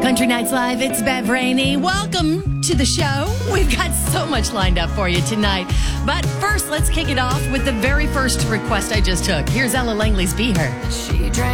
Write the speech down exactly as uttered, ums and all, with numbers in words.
Country Nights Live, it's Bev Rainey. Welcome to the show. We've got so much lined up for you tonight. But first, let's kick it off with the very first request I just took. Here's Ella Langley's Be Her. She drank